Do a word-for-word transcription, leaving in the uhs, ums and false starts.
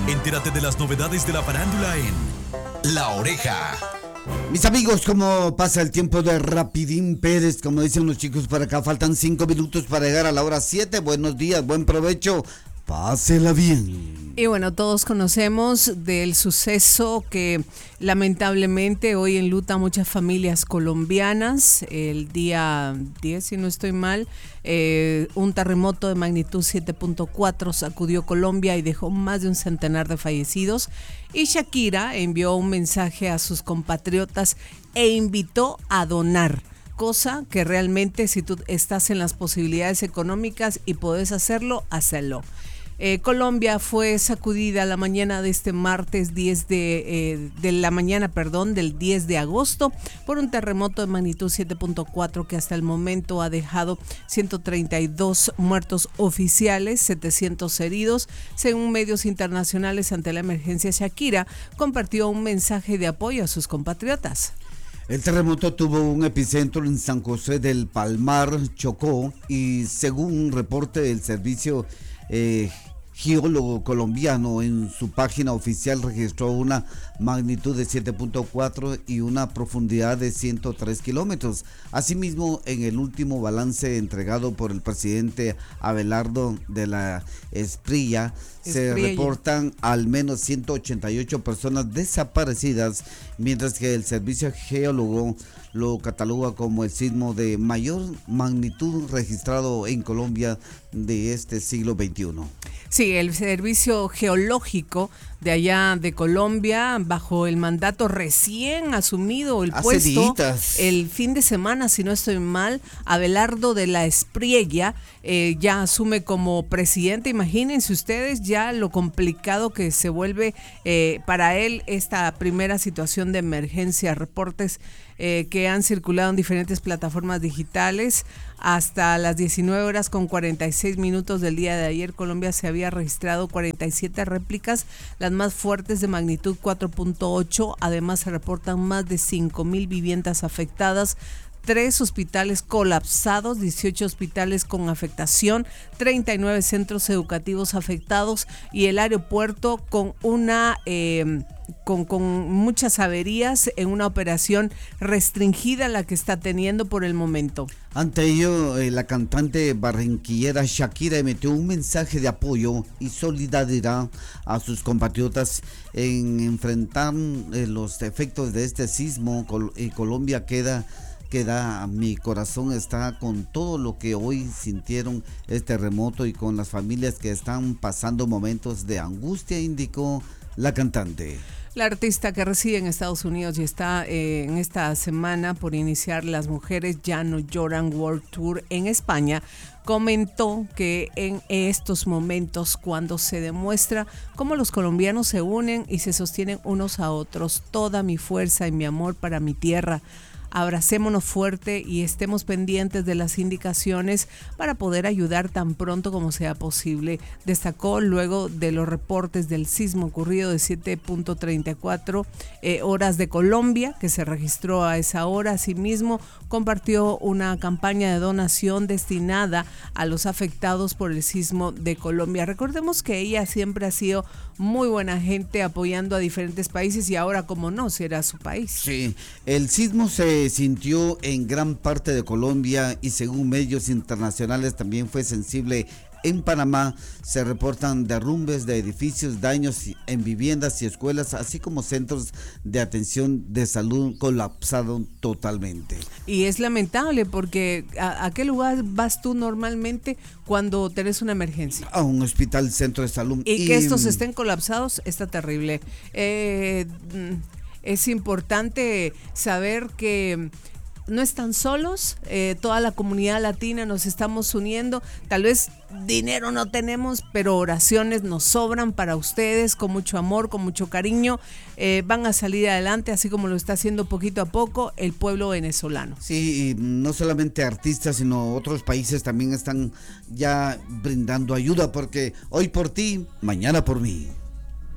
Entérate de las novedades de la farándula en La Oreja. Mis amigos, ¿cómo pasa el tiempo de rapidín Pérez? Como dicen los chicos por acá, faltan cinco minutos para llegar a la hora siete. Buenos días, buen provecho, pásela bien. Y bueno, todos conocemos del suceso que lamentablemente hoy enluta a muchas familias colombianas. El día diez, si no estoy mal, eh, un terremoto de magnitud siete punto cuatro sacudió Colombia y dejó más de un centenar de fallecidos. Y Shakira envió un mensaje a sus compatriotas e invitó a donar. Cosa que realmente, si tú estás en las posibilidades económicas y podés hacerlo, hazlo. Eh, Colombia fue sacudida la mañana de este martes diez de, eh, de la mañana, perdón, del diez de agosto por un terremoto de magnitud siete punto cuatro que hasta el momento ha dejado ciento treinta y dos muertos oficiales, setecientos heridos. Según medios internacionales, ante la emergencia, Shakira compartió un mensaje de apoyo a sus compatriotas. El terremoto tuvo un epicentro en San José del Palmar, Chocó, y según un reporte del servicio eh, geólogo colombiano, en su página oficial registró una magnitud de siete punto cuatro y una profundidad de ciento tres kilómetros. Asimismo, en el último balance entregado por el presidente Abelardo de la Espriella, se reportan al menos ciento ochenta y ocho personas desaparecidas, mientras que el servicio geólogo lo cataloga como el sismo de mayor magnitud registrado en Colombia de este siglo veintiuno. Sí, el servicio geológico de allá de Colombia, bajo el mandato recién asumido el Hace puesto días. el fin de semana, si no estoy mal, Abelardo de la Espriella eh, ya asume como presidente. Imagínense ustedes ya lo complicado que se vuelve eh, para él esta primera situación de emergencia. Reportes eh, que han circulado en diferentes plataformas digitales. Hasta las diecinueve horas con cuarenta y seis minutos del día de ayer, Colombia se había registrado cuarenta y siete réplicas, las más fuertes de magnitud cuatro punto ocho. Además, se reportan más de cinco mil viviendas afectadas, tres hospitales colapsados, dieciocho hospitales con afectación, treinta y nueve centros educativos afectados y el aeropuerto con una eh, con, con muchas averías en una operación restringida la que está teniendo por el momento. Ante ello, eh, la cantante barranquillera Shakira emitió un mensaje de apoyo y solidaridad a sus compatriotas en enfrentar eh, los efectos de este sismo. Col- y Colombia queda queda, mi corazón está con todo lo que hoy sintieron este terremoto y con las familias que están pasando momentos de angustia, indicó la cantante. La artista, que reside en Estados Unidos y está eh, en esta semana por iniciar Las Mujeres Ya No Lloran World Tour en España, comentó que en estos momentos, cuando se demuestra cómo los colombianos se unen y se sostienen unos a otros, toda mi fuerza y mi amor para mi tierra. Abracémonos fuerte y estemos pendientes de las indicaciones para poder ayudar tan pronto como sea posible. Destacó luego de los reportes del sismo ocurrido de siete punto treinta y cuatro eh, horas de Colombia, que se registró a esa hora. Asimismo, compartió una campaña de donación destinada a los afectados por el sismo de Colombia. Recordemos que ella siempre ha sido muy buena gente apoyando a diferentes países y ahora, como no, si era su país. Sí, el sismo se sintió en gran parte de Colombia y según medios internacionales también fue sensible en Panamá. Se reportan derrumbes de edificios, daños en viviendas y escuelas, así como centros de atención de salud colapsados totalmente. Y es lamentable porque ¿a, a qué lugar vas tú normalmente cuando tenés una emergencia? A un hospital, centro de salud. Y, y que estos estén colapsados está terrible. Eh, es importante saber que no están solos, eh, toda la comunidad latina nos estamos uniendo. Tal vez dinero no tenemos, pero oraciones nos sobran para ustedes, con mucho amor, con mucho cariño. Eh, van a salir adelante, así como lo está haciendo poquito a poco el pueblo venezolano. Sí, y no solamente artistas, sino otros países también están ya brindando ayuda, porque hoy por ti, mañana por mí.